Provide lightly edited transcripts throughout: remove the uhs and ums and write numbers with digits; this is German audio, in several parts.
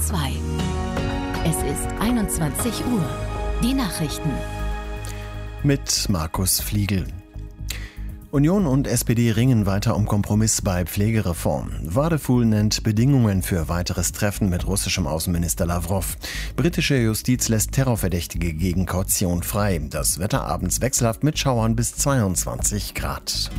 2. Es ist 21 Uhr. Die Nachrichten. Mit Markus Fliegel. Union und SPD ringen weiter um Kompromiss bei Pflegereform. Wadephul nennt Bedingungen für weiteres Treffen mit russischem Außenminister Lavrov. Britische Justiz lässt Terrorverdächtige gegen Kaution frei. Das Wetter abends wechselhaft mit Schauern bis 22 Grad.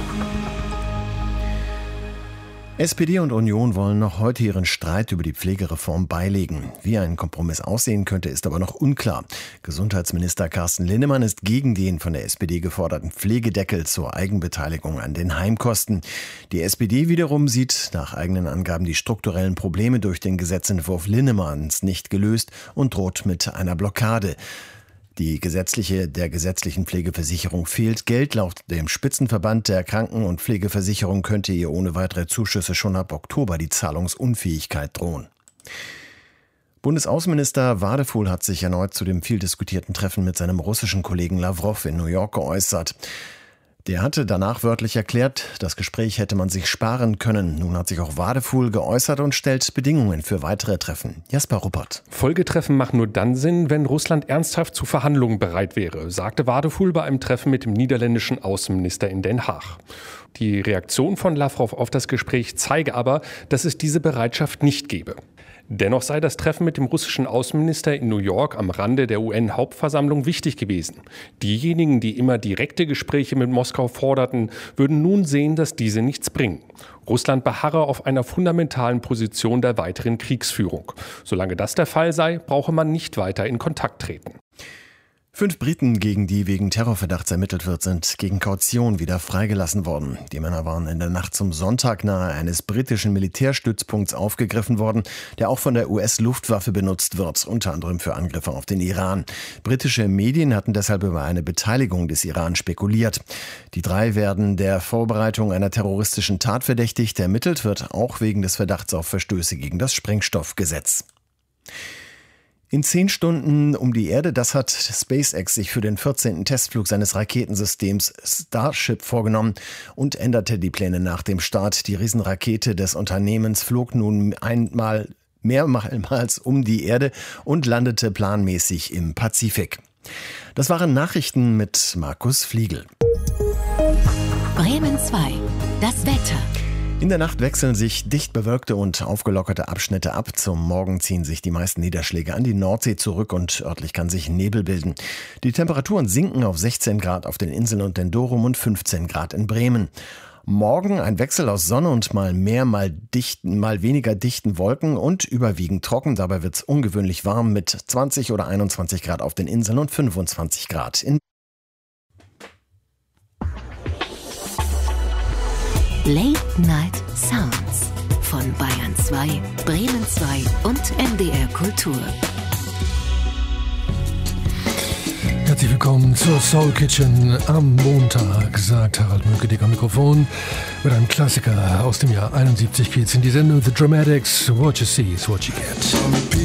SPD und Union wollen noch heute ihren Streit über die Pflegereform beilegen. Wie ein Kompromiss aussehen könnte, ist aber noch unklar. Gesundheitsminister Carsten Linnemann ist gegen den von der SPD geforderten Pflegedeckel zur Eigenbeteiligung an den Heimkosten. Die SPD wiederum sieht nach eigenen Angaben die strukturellen Probleme durch den Gesetzentwurf Linnemanns nicht gelöst und droht mit einer Blockade. Der gesetzlichen Pflegeversicherung fehlt Geld. Laut dem Spitzenverband der Kranken- und Pflegeversicherung könnte ihr ohne weitere Zuschüsse schon ab Oktober die Zahlungsunfähigkeit drohen. Bundesaußenminister Wadephul hat sich erneut zu dem viel diskutierten Treffen mit seinem russischen Kollegen Lavrov in New York geäußert. Der hatte danach wörtlich erklärt, das Gespräch hätte man sich sparen können. Nun hat sich auch Wadephul geäußert und stellt Bedingungen für weitere Treffen. Jasper Ruppert. Folgetreffen machen nur dann Sinn, wenn Russland ernsthaft zu Verhandlungen bereit wäre, sagte Wadephul bei einem Treffen mit dem niederländischen Außenminister in Den Haag. Die Reaktion von Lavrov auf das Gespräch zeige aber, dass es diese Bereitschaft nicht gebe. Dennoch sei das Treffen mit dem russischen Außenminister in New York am Rande der UN-Hauptversammlung wichtig gewesen. Diejenigen, die immer direkte Gespräche mit Moskau forderten, würden nun sehen, dass diese nichts bringen. Russland beharre auf einer fundamentalen Position der weiteren Kriegsführung. Solange das der Fall sei, brauche man nicht weiter in Kontakt treten. 5 Briten, gegen die wegen Terrorverdachts ermittelt wird, sind gegen Kaution wieder freigelassen worden. Die Männer waren in der Nacht zum Sonntag nahe eines britischen Militärstützpunkts aufgegriffen worden, der auch von der US-Luftwaffe benutzt wird, unter anderem für Angriffe auf den Iran. Britische Medien hatten deshalb über eine Beteiligung des Iran spekuliert. Die 3 werden der Vorbereitung einer terroristischen Tat verdächtigt. Ermittelt wird auch wegen des Verdachts auf Verstöße gegen das Sprengstoffgesetz. In 10 Stunden um die Erde, das hat SpaceX sich für den 14. Testflug seines Raketensystems Starship vorgenommen und änderte die Pläne nach dem Start. Die Riesenrakete des Unternehmens flog nun mehrmals um die Erde und landete planmäßig im Pazifik. Das waren Nachrichten mit Markus Fliegel. Bremen 2. Das Wetter. In der Nacht wechseln sich dicht bewölkte und aufgelockerte Abschnitte ab. Zum Morgen ziehen sich die meisten Niederschläge an die Nordsee zurück und örtlich kann sich Nebel bilden. Die Temperaturen sinken auf 16 Grad auf den Inseln und den Dorum und 15 Grad in Bremen. Morgen ein Wechsel aus Sonne und mal weniger dichten Wolken und überwiegend trocken. Dabei wird es ungewöhnlich warm mit 20 oder 21 Grad auf den Inseln und 25 Grad in Late Night Sounds von Bayern 2, Bremen 2 und NDR Kultur. Herzlich willkommen zur Soul Kitchen am Montag, sagt Harald Münke am Mikrofon. Mit einem Klassiker aus dem Jahr 71 geht's in die Sendung The Dramatics. What you see is what you get.